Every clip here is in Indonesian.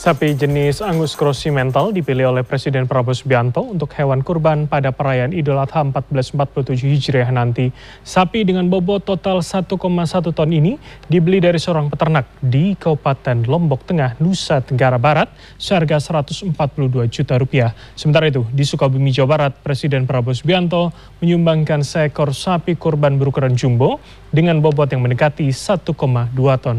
Sapi jenis Angus Cross-Simmental dipilih oleh Presiden Prabowo Subianto untuk hewan kurban pada perayaan Idul Adha 1447 Hijriah nanti. Sapi dengan bobot total 1,1 ton ini dibeli dari seorang peternak di Kabupaten Lombok Tengah, Nusa Tenggara Barat, seharga Rp142 juta. Sementara itu, di Sukabumi, Jawa Barat, Presiden Prabowo Subianto menyumbangkan seekor sapi kurban berukuran jumbo dengan bobot yang mendekati 1,2 ton.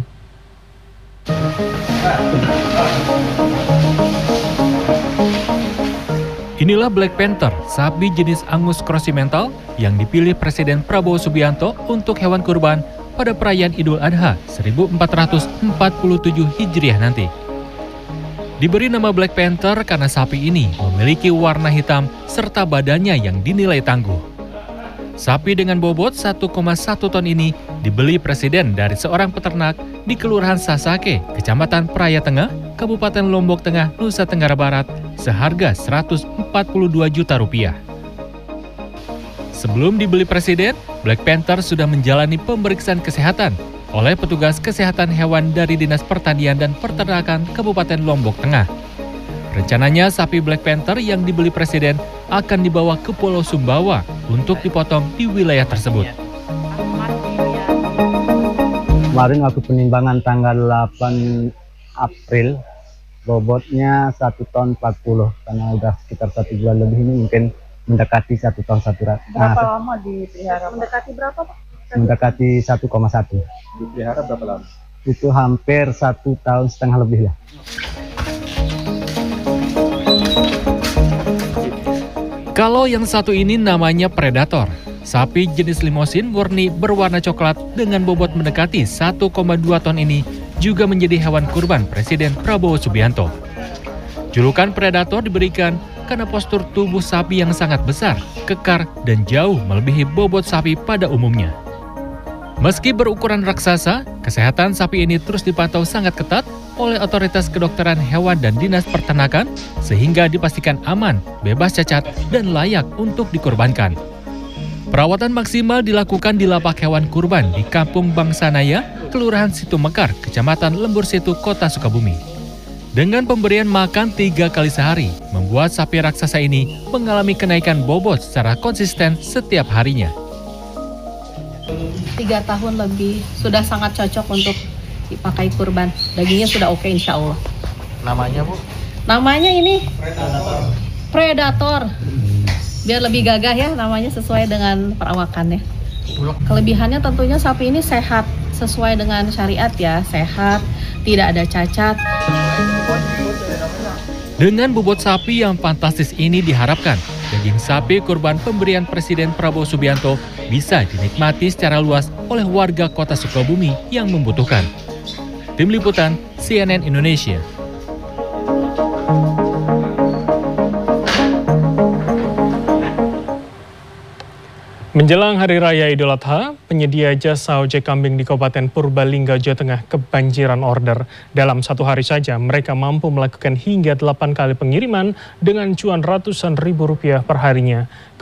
Inilah Black Panther, sapi jenis Angus Cross-Simmental yang dipilih Presiden Prabowo Subianto untuk hewan kurban pada perayaan Idul Adha 1447 Hijriah nanti. Diberi nama Black Panther karena sapi ini memiliki warna hitam serta badannya yang dinilai tangguh. Sapi dengan bobot 1,1 ton ini dibeli Presiden dari seorang peternak di Kelurahan Sasake, Kecamatan Praia Tengah, Kabupaten Lombok Tengah, Nusa Tenggara Barat, seharga Rp142 juta. Sebelum dibeli Presiden, Black Panther sudah menjalani pemeriksaan kesehatan oleh petugas kesehatan hewan dari Dinas Pertanian dan Peternakan Kabupaten Lombok Tengah. Rencananya sapi Black Panther yang dibeli Presiden akan dibawa ke Pulau Sumbawa untuk dipotong di wilayah tersebut. Kemarin waktu penimbangan tanggal 8 April, bobotnya 1 ton 40, karena udah sekitar 1 bulan lebih ini mungkin mendekati 1 ton 100. Berapa lama dipelihara? Mendekati berapa, Pak? Mendekati 1,1. Dipelihara berapa lama? Itu hampir 1,5 tahun lebih lah. Kalau yang satu ini namanya Predator, sapi jenis limosin murni berwarna coklat dengan bobot mendekati 1,2 ton ini juga menjadi hewan kurban Presiden Prabowo Subianto. Julukan Predator diberikan karena postur tubuh sapi yang sangat besar, kekar, dan jauh melebihi bobot sapi pada umumnya. Meski berukuran raksasa, kesehatan sapi ini terus dipantau sangat ketat oleh otoritas kedokteran hewan dan dinas peternakan sehingga dipastikan aman, bebas cacat, dan layak untuk dikurbankan. Perawatan maksimal dilakukan di lapak hewan kurban di Kampung Bangsanaya, Kelurahan Situ Mekar, Kecamatan Lembur Situ, Kota Sukabumi. Dengan pemberian makan 3 kali sehari, membuat sapi raksasa ini mengalami kenaikan bobot secara konsisten setiap harinya. 3 tahun lebih, sudah sangat cocok untuk dipakai kurban. Dagingnya sudah oke insya Allah. Namanya, Bu? Namanya ini Predator. Biar lebih gagah ya, namanya sesuai dengan perawakannya. Kelebihannya tentunya sapi ini sehat, sesuai dengan syariat ya, sehat, tidak ada cacat. Dengan bobot sapi yang fantastis ini diharapkan daging sapi kurban pemberian Presiden Prabowo Subianto bisa dinikmati secara luas oleh warga Kota Sukabumi yang membutuhkan. Tim Liputan CNN Indonesia. Menjelang Hari Raya Idul Adha, penyedia jasa ojek kambing di Kabupaten Purbalingga, Jawa Tengah kebanjiran order. Dalam 1 hari saja, mereka mampu melakukan hingga 8 kali pengiriman dengan cuan ratusan ribu rupiah per harinya.